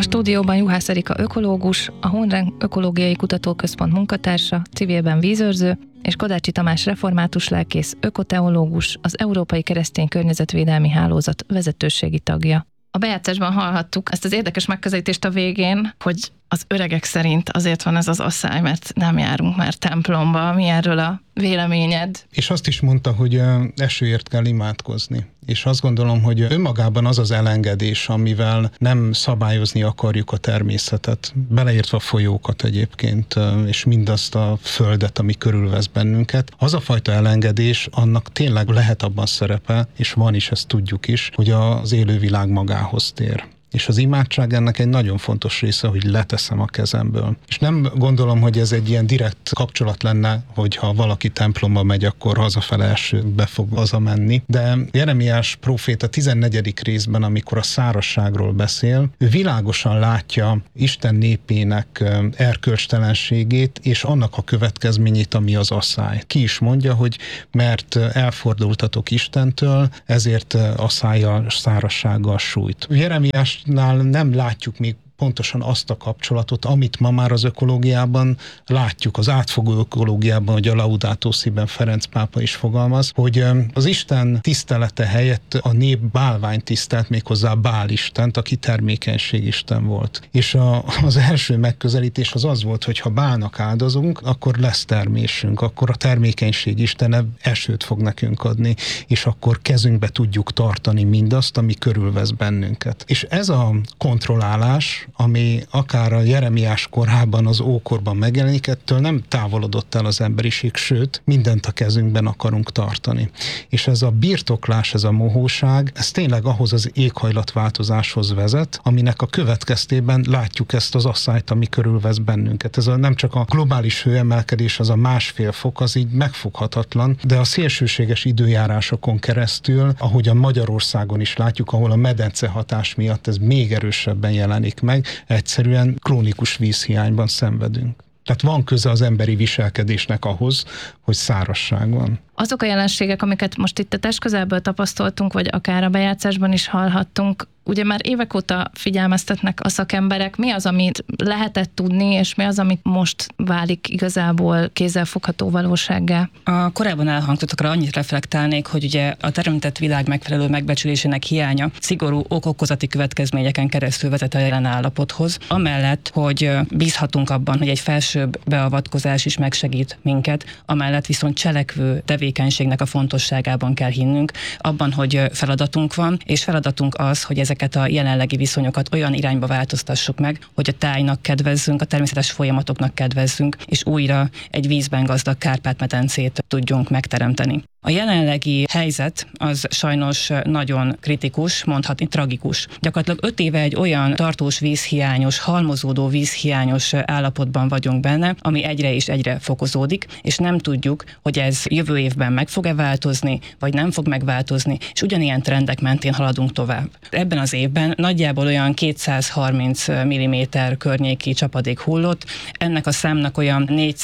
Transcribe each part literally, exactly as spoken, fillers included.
stúdióban Juhász Erika ökológus, a Hohenrang Ökológiai Kutatóközpont munkatársa, civilben vízőrző, és Kodácsi Tamás református lelkész, ökoteológus, az Európai Keresztény Környezetvédelmi Hálózat vezetőségi tagja. A bejátszásban hallhattuk ezt az érdekes megközelítést a végén, hogy az öregek szerint azért van ez az asszály, mert nem járunk már templomba. Mi erről a véleményed? És azt is mondta, hogy esőért kell imádkozni. És azt gondolom, hogy önmagában az az elengedés, amivel nem szabályozni akarjuk a természetet, beleértve a folyókat egyébként, és mindazt a földet, ami körülvesz bennünket, az a fajta elengedés, annak tényleg lehet abban szerepe, és van is, ezt tudjuk is, hogy az élővilág magához tér. És az imádság ennek egy nagyon fontos része, hogy leteszem a kezemből. És nem gondolom, hogy ez egy ilyen direkt kapcsolat lenne, hogyha valaki templomba megy, akkor hazafele esőbe fog hazamenni. De Jeremiás próféta tizennegyedik részben, amikor a szárazságról beszél, ő világosan látja Isten népének erkölcstelenségét, és annak a következményét, ami az asszály. Ki is mondja, hogy mert elfordultatok Istentől, ezért asszályjal, szárazsággal sújt. Jeremiás nem látjuk még pontosan azt a kapcsolatot, amit ma már az ökológiában látjuk, az átfogó ökológiában, hogy a Laudato Si-ben Ferenc pápa is fogalmaz, hogy az Isten tisztelete helyett a nép bálvány tisztelt, méghozzá Bálistent, aki termékenységisten volt. És a, az első megközelítés az az volt, hogy ha Bálnak áldozunk, akkor lesz termésünk, akkor a termékenység istene esőt fog nekünk adni, és akkor kezünkbe tudjuk tartani mindazt, ami körülvesz bennünket. És ez a kontrollálás, ami akár a Jeremiás korában, az ókorban megjelenik, ettől nem távolodott el az emberiség, sőt, mindent a kezünkben akarunk tartani. És ez a birtoklás, ez a mohóság, ez tényleg ahhoz az éghajlatváltozáshoz vezet, aminek a következtében látjuk ezt az asszályt, ami körülvesz bennünket. Ez a, nem csak a globális hőemelkedés, az a másfél fok, az így megfoghatatlan, de a szélsőséges időjárásokon keresztül, ahogy a Magyarországon is látjuk, ahol a medence hatás miatt ez még erősebben jelenik meg, egyszerűen krónikus vízhiányban szenvedünk. Tehát van köze az emberi viselkedésnek ahhoz, hogy szárazság van. Azok a jelenségek, amiket most itt a testközelből tapasztaltunk, vagy akár a bejátszásban is hallhattunk, ugye már évek óta figyelmeztetnek a szakemberek, mi az, amit lehetett tudni, és mi az, amit most válik igazából kézzelfogható valósággá? A korábban elhangzottakra annyit reflektálnék, hogy ugye a teremtett világ megfelelő megbecsülésének hiánya szigorú ok-okozati következményeken keresztül vezet a jelen állapothoz. Amellett, hogy bízhatunk abban, hogy egy felsőbb beavatkozás is megsegít minket, amellett viszont cselekvő tevékenységnek a fontosságában kell hinnünk, abban, hogy feladatunk van, és feladatunk az, hogy ezeket a jelenlegi viszonyokat olyan irányba változtassuk meg, hogy a tájnak kedvezzünk, a természetes folyamatoknak kedvezzünk, és újra egy vízben gazdag Kárpát-medencét tudjunk megteremteni. A jelenlegi helyzet az sajnos nagyon kritikus, mondhatni tragikus. Gyakorlatilag öt éve egy olyan tartós vízhiányos, halmozódó vízhiányos állapotban vagyunk benne, ami egyre és egyre fokozódik, és nem tudjuk, hogy ez jövő évben meg fog-e változni, vagy nem fog megváltozni, és ugyanilyen trendek mentén haladunk tovább. Ebben az évben nagyjából olyan kétszázharminc milliméter környéki csapadék hullott, ennek a számnak olyan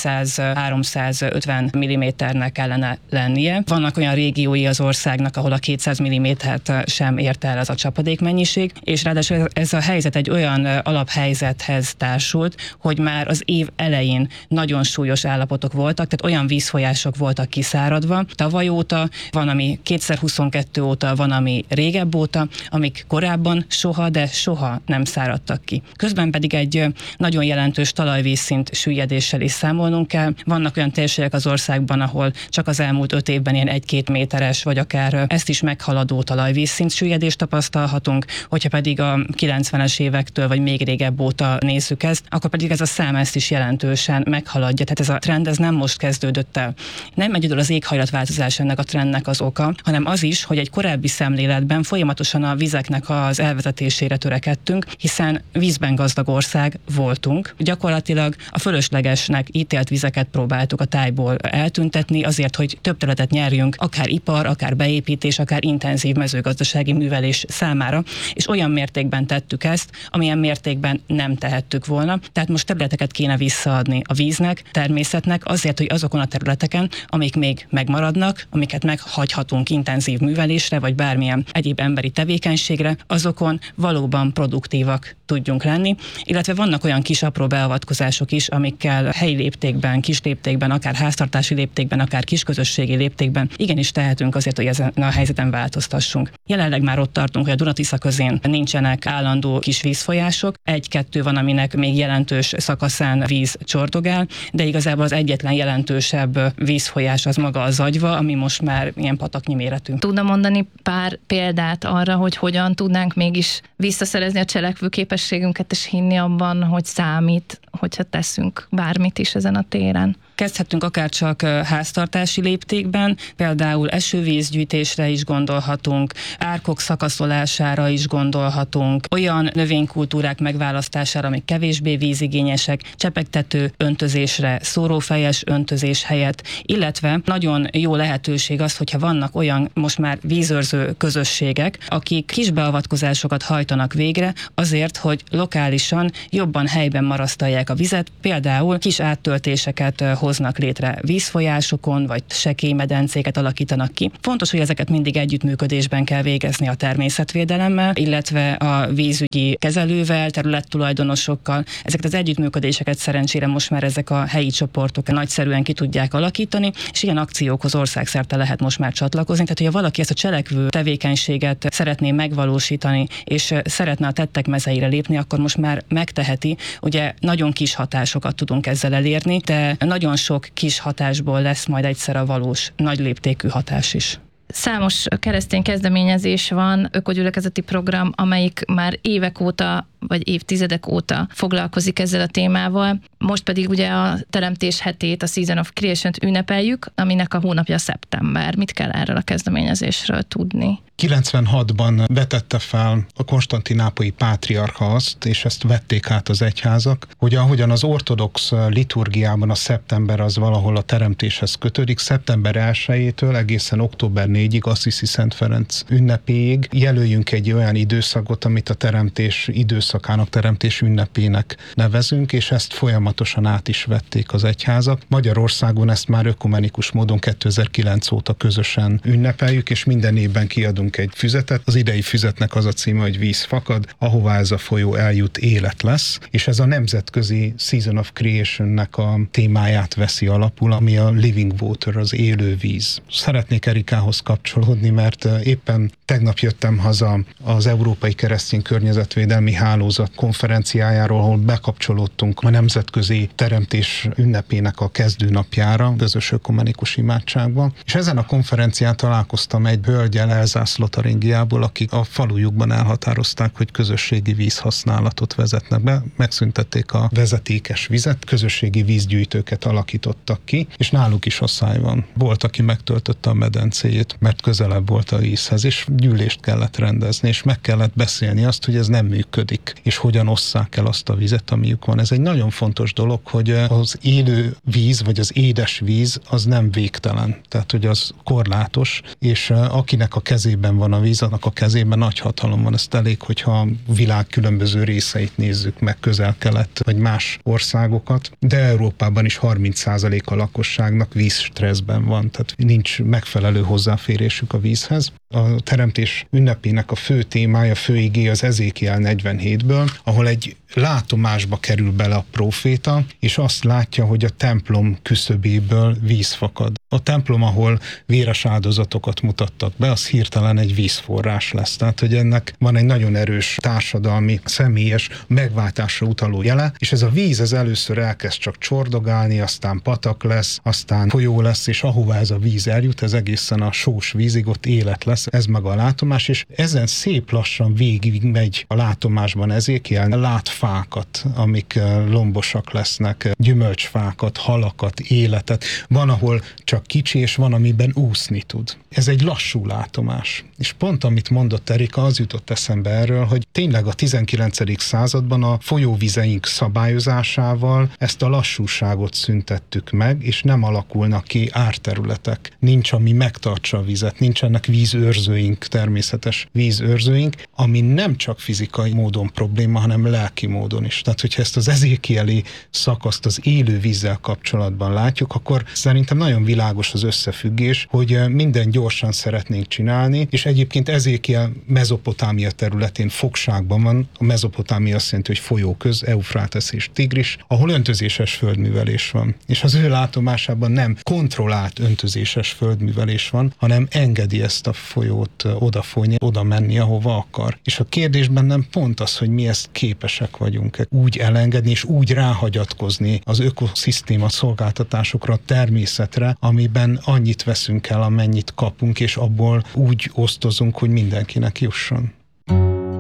négyszáz-háromszázötven milliméternek kellene lennie. Vannak olyan régiói az országnak, ahol a kétszáz millimétert sem ért el az a csapadékmennyiség, és ráadásul ez a helyzet egy olyan alaphelyzethez társult, hogy már az év elején nagyon súlyos állapotok voltak, tehát olyan vízfolyások voltak kiszáradva. Tavaly óta van, ami kétezer-huszonkettő óta, van, ami régebb óta, amik korábban soha, de soha nem száradtak ki. Közben pedig egy nagyon jelentős talajvízszint süllyedéssel is számolnunk kell. Vannak olyan térségek az országban, ahol csak az elmúlt öt évben ilyen egy-két méteres, vagy akár ezt is meghaladó talajvízszint süllyedést tapasztalhatunk, hogyha pedig a kilencvenes évektől, vagy még régebb óta nézzük ezt, akkor pedig ez a szám ezt is jelentősen meghaladja. Tehát ez a trend ez nem most kezdődött el. Nem egyedül az éghajlatváltozás ennek a trendnek az oka, hanem az is, hogy egy korábbi szemléletben folyamatosan a vizeknek az elvezetésére törekedtünk, hiszen vízben gazdag ország voltunk. Gyakorlatilag a fölöslegesnek ítélt vizeket próbáltuk a tájból eltüntetni, azért, hogy több területet nyerjünk, akár ipar, akár beépítés, akár intenzív mezőgazdasági művelés számára, és olyan mértékben tettük ezt, amilyen mértékben nem tehettük volna. Tehát most területeket kéne visszaadni a víznek, természetnek, azért, hogy azokon a területeken, amik még megmaradnak, amiket meghagyhatunk intenzív művelésre, vagy bármilyen egyéb emberi tevékenységre, azokon valóban produktívak tudjunk lenni, illetve vannak olyan kis apró beavatkozások is, amikkel helyi léptékben, kis léptékben, akár háztartási léptékben, akár kisközösségi léptékben igenis tehetünk azért, hogy ezen a helyzeten változtassunk. Jelenleg már ott tartunk, hogy a Duna-Tisza közén nincsenek állandó kis vízfolyások, egy-kettő van, aminek még jelentős szakaszán víz csordogál, de igazából az egyetlen jelentősebb vízfolyás az maga a Zagyva, ami most már ilyen pataknyi méretű. Tudna mondani pár példát arra, hogy hogyan tudnánk mégis visszaszerezni a cselekvő képességünket, és hinni abban, hogy számít, hogyha teszünk bármit is ezen a téren? Kezdhetünk akár csak háztartási léptékben, például esővízgyűjtésre is gondolhatunk, árkok szakaszolására is gondolhatunk, olyan növénykultúrák megválasztására, amik kevésbé vízigényesek, csepegtető öntözésre, szórófejes öntözés helyett, illetve nagyon jó lehetőség az, hogyha vannak olyan most már vízőrző közösségek, akik kis beavatkozásokat hajtanak végre azért, hogy lokálisan jobban helyben marasztalják a vizet, például kis áttöltéseket hoznak létre vízfolyásokon, vagy sekélymedencéket alakítanak ki. Fontos, hogy ezeket mindig együttműködésben kell végezni a természetvédelemmel, illetve a vízügyi kezelővel, területtulajdonosokkal. Ezeket az együttműködéseket szerencsére most már ezek a helyi csoportok nagyszerűen ki tudják alakítani, és ilyen akciókhoz országszerte lehet most már csatlakozni. Tehát, hogyha valaki ezt a cselekvő tevékenységet szeretné megvalósítani, és szeretne a tettek mezeire lépni, akkor most már megteheti. Ugye nagyon kis hatásokat tudunk ezzel elérni, de nagyon sok kis hatásból lesz majd egyszer a valós, nagy léptékű hatás is. Számos keresztény kezdeményezés van, ökogyülekezeti program, amelyik már évek óta, vagy évtizedek óta foglalkozik ezzel a témával. Most pedig ugye a Teremtés hetét, a Season of Creation-t ünnepeljük, aminek a hónapja szeptember. Mit kell erről a kezdeményezésről tudni? kilencvenhatban vetette fel a konstantinápolyi pátriárka azt, és ezt vették át az egyházak, hogy ahogyan az ortodox liturgiában a szeptember az valahol a teremtéshez kötődik, szeptember elsejétől egészen október négyig, Assisi Szent Ferenc ünnepéig jelöljünk egy olyan időszakot, amit a teremtés időszakának, teremtés ünnepének nevezünk, és ezt folyamatosan át is vették az egyházak. Magyarországon ezt már ökumenikus módon kétezer-kilenc óta közösen ünnepeljük, és minden évben kiadunk egy füzetet. Az idei füzetnek az a címe, hogy Víz fakad, ahová ez a folyó eljut, élet lesz, és ez a nemzetközi Season of Creation-nek a témáját veszi alapul, ami a Living Water, az élő víz. Szeretnék Erikához kapcsolódni, mert éppen tegnap jöttem haza az Európai Keresztény Környezetvédelmi Hálózat konferenciájáról, ahol bekapcsolódtunk a nemzetközi teremtés ünnepének a kezdőnapjára, közös ökumenikus imádságban, és ezen a konferencián találkoztam egy hölgyel Elzász-Lotaringiából, akik a falujukban elhatározták, hogy közösségi vízhasználatot vezetnek be, megszüntették a vezetékes vizet, közösségi vízgyűjtőket alakítottak ki, és náluk is asszály van. Volt, aki megtöltötte a medencéjét, mert közelebb volt a vízhez, és gyűlést kellett rendezni, és meg kellett beszélni azt, hogy ez nem működik, és hogyan osszák el azt a vizet, amiük van. Ez egy nagyon fontos dolog, hogy az élő víz, vagy az édes víz, az nem végtelen, tehát hogy az korlátos, és akinek a kezében van a víz, annak a kezében nagy hatalom van. Ezt elég, hogyha a világ különböző részeit nézzük meg, Közel-Kelet, vagy más országokat, de Európában is harminc százalék a lakosságnak vízstresszben van, tehát nincs megfelelő hozzáférésük a vízhez. A teremtés ünnepének a fő témája, fő igéje az Ezékiel negyvenhétből, ahol egy látomásba kerül bele a próféta, és azt látja, hogy a templom küszöbéből víz fakad. A templom, ahol véres áldozatokat mutattak be, az hirtelen egy vízforrás lesz. Tehát, hogy ennek van egy nagyon erős társadalmi, személyes megváltásra utaló jele, és ez a víz ez először elkezd csak csordogálni, aztán patak lesz, aztán folyó lesz, és ahová ez a víz eljut, ez egészen a sós vízig, ott élet lesz, ez maga a látomás, és ezen szép lassan végig megy a látomásban Ezékiel, lát fákat, amik lombosak lesznek, gyümölcsfákat, halakat, életet. Van, ahol csak kicsi, és van, amiben úszni tud. Ez egy lassú látomás. És pont amit mondott Erika, az jutott eszembe erről, hogy tényleg a tizenkilencedik században a folyóvizeink szabályozásával ezt a lassúságot szüntettük meg, és nem alakulnak ki árterületek. Nincs, ami megtartsa a vizet, nincsenek vízőrzőink, természetes vízőrzőink, ami nem csak fizikai módon probléma, hanem lelki módon is. Tehát, hogyha ezt az ezékieli szakaszt az élő vízzel kapcsolatban látjuk, akkor szerintem nagyon világos az összefüggés, hogy minden gyorsan szeretnénk csinálni, és egyébként Ezékiel Mezopotámia területén fogságban van. A Mezopotámia azt jelenti, hogy folyóköz, Eufrátesz és Tigris, ahol öntözéses földművelés van. És az ő látomásában nem kontrollált öntözéses földművelés van, hanem engedi ezt a folyót odafolyni, oda menni, ahova akar. És a kérdés bennem pont az, hogy mi ezt képesek vagyunk úgy elengedni, és úgy ráhagyatkozni az ökoszisztéma szolgáltatásokra, a természetre, amiben annyit veszünk el, amennyit kapunk, és abból úgy osztozunk, hogy mindenkinek jusson.